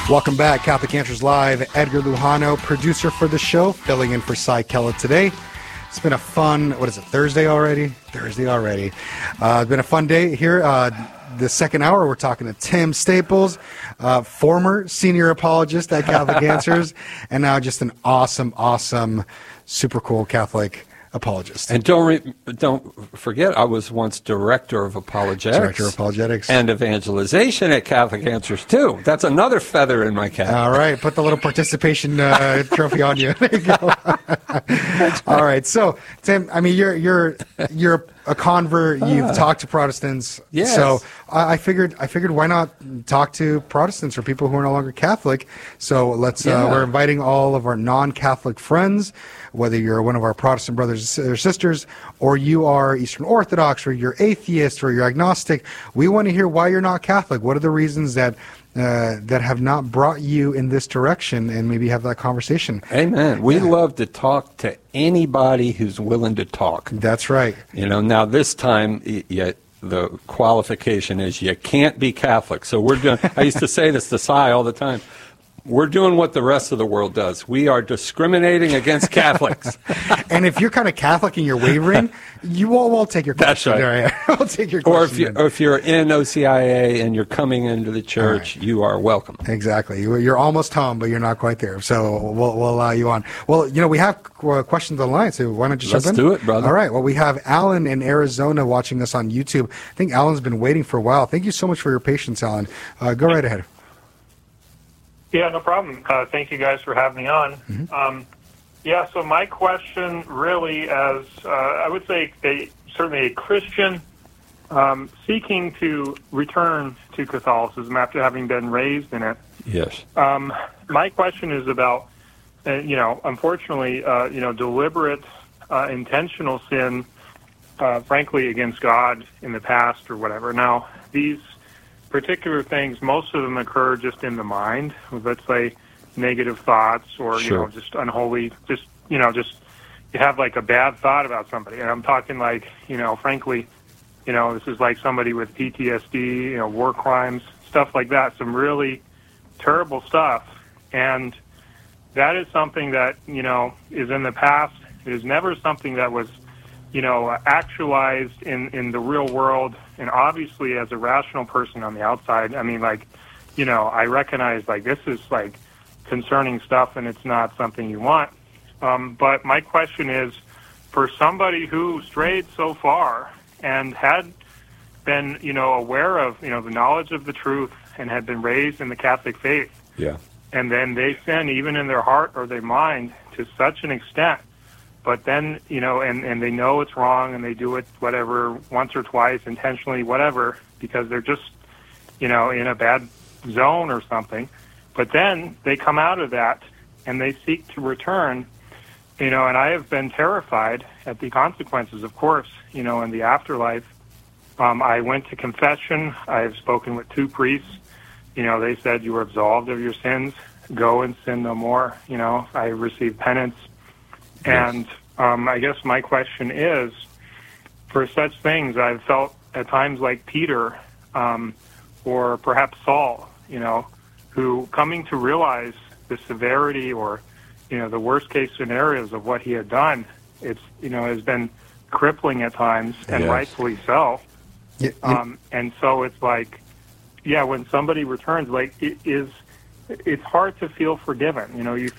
Welcome back, Catholic Answers Live. Edgar Lujano, producer for the show, filling in for Cy Kella today. It's been a fun, Thursday already? Thursday already. It's been a fun day here. The second hour, we're talking to Tim Staples, former senior apologist at Catholic Answers, and now just an awesome, super cool Catholic apologist. And don't forget, I was once director of apologetics. And evangelization at Catholic Answers, too. That's another feather in my cap. All right, put the little participation trophy on you. There you go. All right, so, Tim, I mean, you're a convert. You've talked to Protestants. Yes. So I figured why not talk to Protestants or people who are no longer Catholic. So we're inviting all of our non-Catholic friends, whether you're one of our Protestant brothers or sisters, or you are Eastern Orthodox, or you're atheist, or you're agnostic. We want to hear why you're not Catholic. What are the reasons that have not brought you in this direction, and maybe have that conversation. Amen. We love to talk to anybody who's willing to talk. That's right. Now this time, the qualification is you can't be Catholic. So we're doing, I used to say this to Cy all the time, we're doing what the rest of the world does. We are discriminating against Catholics. And if you're kind of Catholic and you're wavering, we'll take your question. That's right. We'll take your question. Or if you're in OCIA and you're coming into the church, you are welcome. Exactly. You're almost home, but you're not quite there. So we'll allow you on. Well, we have questions on the line, so why don't you jump in? Let's do it, brother. All right. Well, we have Alan in Arizona watching us on YouTube. I think Alan's been waiting for a while. Thank you so much for your patience, Alan. Go right ahead. Yeah, no problem. Thank you guys for having me on. Mm-hmm. So my question really, as I would say, certainly a Christian seeking to return to Catholicism after having been raised in it. Yes. My question is about, unfortunately, deliberate, intentional sin, frankly, against God in the past or whatever. Now, these particular things, most of them occur just in the mind. Let's say negative thoughts, or just unholy. Just you have like a bad thought about somebody, and I'm talking like frankly, this is like somebody with PTSD, war crimes, stuff like that. Some really terrible stuff, and that is something that is in the past. It is never something that was actualized in the real world. And obviously, as a rational person on the outside, I mean, I recognize, this is, concerning stuff, and it's not something you want. But my question is, for somebody who strayed so far and had been, aware of, the knowledge of the truth and had been raised in the Catholic faith, and then they sin even in their heart or their mind to such an extent, but then, and they know it's wrong, and they do it, whatever, once or twice, intentionally, whatever, because they're just, in a bad zone or something. But then they come out of that, and they seek to return, and I have been terrified at the consequences, of course, in the afterlife. I went to confession. I have spoken with 2 priests. They said, you were absolved of your sins. Go and sin no more. I received penance. And I guess my question is, for such things, I've felt at times like Peter, or perhaps Saul, who coming to realize the severity or, the worst case scenarios of what he had done, it's, has been crippling at times, and rightfully so. And so it's like, when somebody returns, it's hard to feel forgiven. You